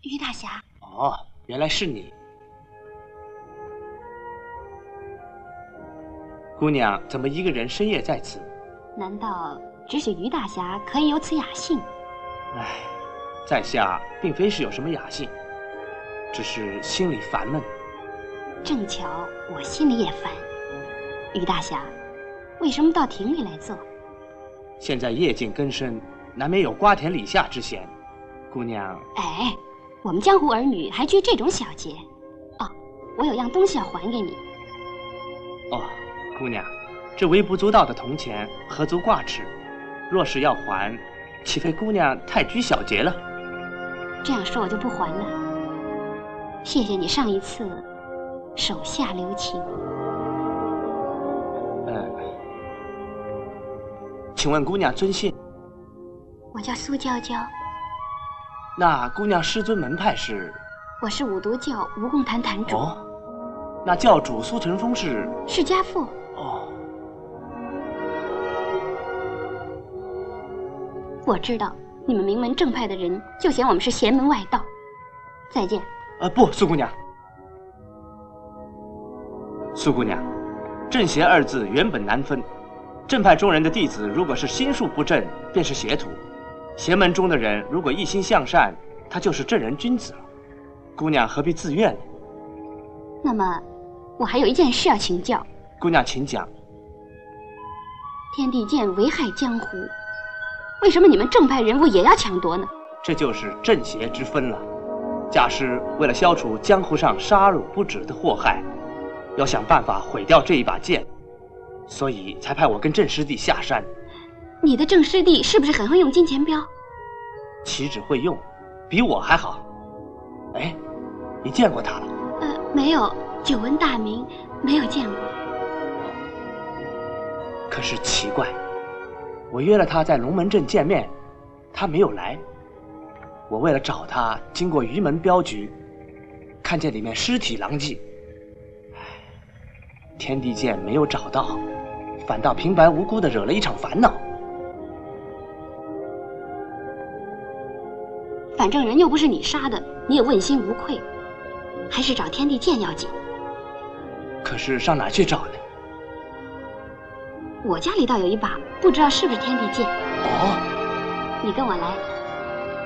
于大侠。 哦，原来是你。姑娘怎么一个人深夜在此？ 难道只许于大侠可以有此雅兴？ 唉，在下并非是有什么雅兴，只是心里烦闷。 正巧我心里也烦。于大侠，为什么到亭里来坐？ 现在夜静更深，难免有瓜田李下之嫌。姑娘， 哎，我们江湖儿女还拘这种小节？哦，我有样东西要还给你。 哦，姑娘，这微不足道的铜钱何足挂齿？若是要还，岂非姑娘太拘小节了？ 这样说我就不还了。谢谢你上一次手下留情。 请问姑娘尊姓？ 我叫苏娇娇。 那姑娘师尊门派是？ 我是五毒教蜈蚣坛坛主。 哦，那教主苏成风是？ 是家父。 哦， 我知道你们名门正派的人就嫌我们是邪门外道。再见。 不，苏姑娘。苏姑娘，正邪二字原本难分。正派中人的弟子，如果是心术不正，便是邪徒；邪门中的人，如果一心向善，他就是正人君子了。姑娘何必自怨呢？ 那么，我还有一件事要请教。 姑娘，请讲。 天地剑危害江湖，为什么你们正派人物也要抢夺呢？ 这就是正邪之分了。贾师为了消除江湖上杀戮不止的祸害，要想办法毁掉这一把剑。所以才派我跟郑师弟下山。 你的郑师弟是不是很会用金钱镖？ 岂止会用，比我还好。哎，你见过他了？ 没有，久闻大名，没有见过。 可是奇怪，我约了他在龙门镇见面，他没有来。我为了找他，经过鱼门镖局，看见里面尸体狼藉。天地剑没有找到，反倒平白无故的惹了一场烦恼。 反正人又不是你杀的，你也问心无愧，还是找天地剑要紧。 可是上哪去找呢？ 我家里倒有一把，不知道是不是天地剑。 哦， 你跟我来。